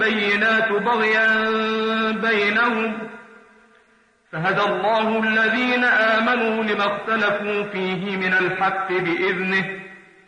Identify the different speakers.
Speaker 1: البينات بغيا بينهم، فهدى الله الذين آمنوا لما اختلفوا فيه من الحق بإذنه،